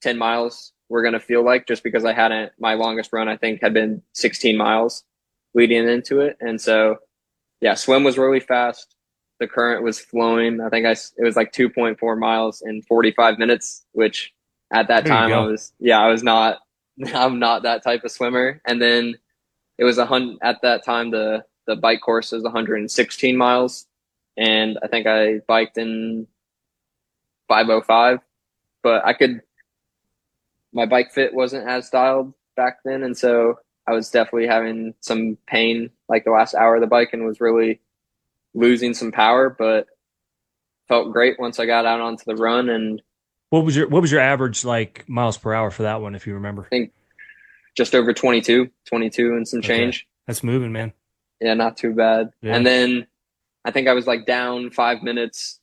10 miles were going to feel like, just because I hadn't, my longest run, I think, had been 16 miles leading into it. And so, yeah, swim was really fast. The current was flowing. I think it was like 2.4 miles in 45 minutes, which at that There you time go. I was not, I'm not that type of swimmer. And then it was at that time, the bike course was 116 miles. And I think I biked in 5:05, but my bike fit wasn't as dialed back then. And so I was definitely having some pain like the last hour of the bike and was really losing some power, but felt great once I got out onto the run. And What was your average like miles per hour for that one, if you remember? I think just over 22 and some Okay. change. That's moving, man. Yeah, not too bad. Yeah. And then I think I was like down 5 minutes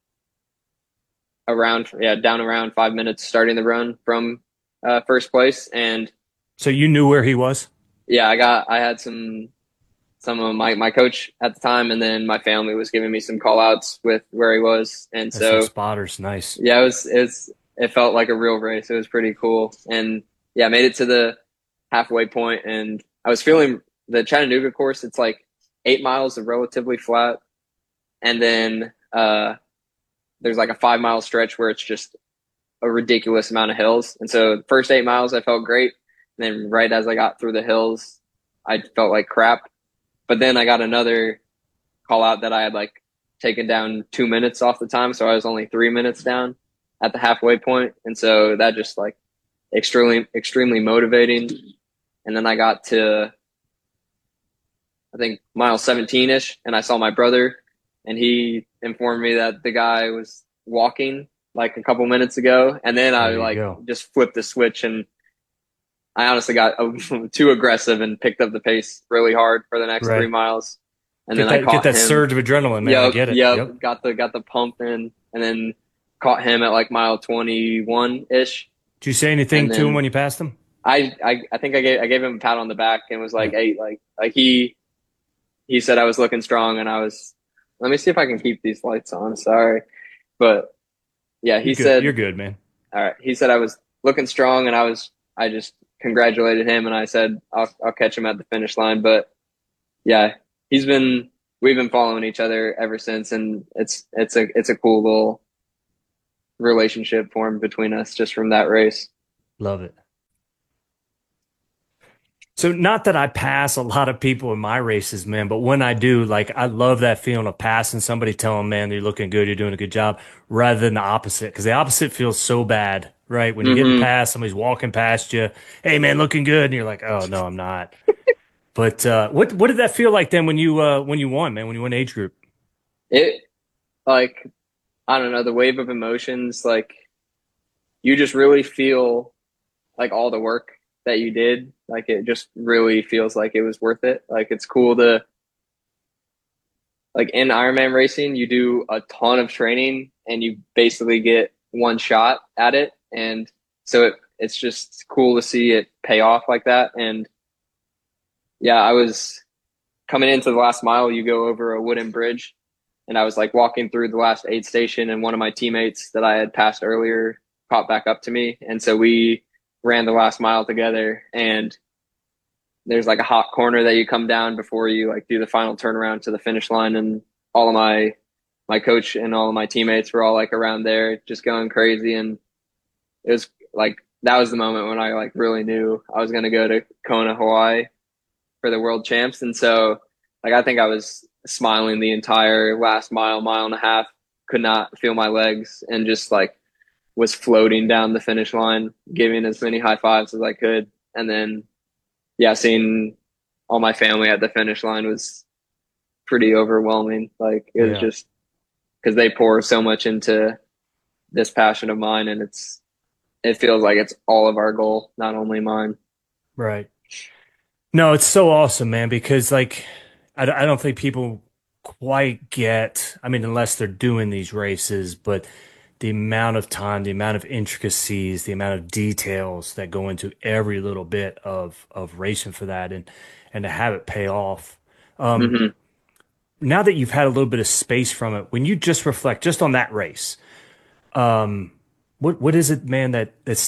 down around 5 minutes starting the run from first place. And So you knew where he was? yeah, I had some of my coach at the time, and then my family was giving me some call outs with where he was. And That's some so, spotters. Nice. yeah, it felt like a real race. It was pretty cool. And yeah, I made it to the halfway point, and I was feeling the Chattanooga course. It's like 8 miles of relatively flat. And then, there's like a 5 mile stretch where it's just a ridiculous amount of hills. And so the first 8 miles, I felt great. And then right as I got through the hills, I felt like crap. But then I got another call out that I had like taken down 2 minutes off the time. So I was only 3 minutes down at the halfway point. And so that just like extremely motivating. And then I got to, I think, mile 17 ish, and I saw my brother, and he informed me that the guy was walking like a couple minutes ago. And then I There you like go. just flipped the switch, and I honestly got too aggressive and picked up the pace really hard for the next three Right. miles. And Get then I that get caught that him. surge of adrenaline, man. I Yep, get it. yep. Yep. Got the pump in, and then caught him at like mile 21 ish. Did you say anything And to him then when you passed him? I think I gave him a pat on the back and was like, Yeah. hey, like he said I was looking strong, and I was. Let me see if I can keep these lights on. Sorry, but yeah, You're he good. said, You're good, man. all right. He said I was looking strong, and I just congratulated him, and I said I'll catch him at the finish line. But yeah, he's been we've been following each other ever since, and it's a cool little relationship formed between us just from that race. Love it. So not that I pass a lot of people in my races, man, but when I do, like I love that feeling of passing somebody, telling them, man, you're looking good, you're doing a good job, rather than the opposite. Because the opposite feels so bad, right? When you're getting Hmm. past, somebody's walking past you, hey man, looking good, and you're like, oh no, I'm not. But what did that feel like then when you won, man, when you won age group? It like I don't know, the wave of emotions, like you just really feel like all the work that you did, like it just really feels like it was worth it. Like it's cool to like in Ironman racing, you do a ton of training and you basically get one shot at it. And so it's just cool to see it pay off like that. And yeah, I was coming into the last mile, you go over a wooden bridge, and I was like walking through the last aid station, and one of my teammates that I had passed earlier caught back up to me. And so we ran the last mile together, and there's like a hot corner that you come down before you like do the final turnaround to the finish line. And all of my coach and all of my teammates were all like around there just going crazy. And it was like that was the moment when I like really knew I was going to go to Kona, Hawaii for the world champs. And so like I think I was smiling the entire last mile and a half, could not feel my legs, and just like was floating down the finish line, giving as many high fives as I could. And then yeah, seeing all my family at the finish line was pretty overwhelming. Like it was Yeah, just because they pour so much into this passion of mine, and it feels like it's all of our goal, not only mine. right. No, it's so awesome, man, because like I don't think people quite get, I mean, unless they're doing these races, but the amount of time, the amount of intricacies, the amount of details that go into every little bit of racing for that and to have it pay off. Um, Hmm. Now that you've had a little bit of space from it, when you just reflect just on that race, what is it, man, that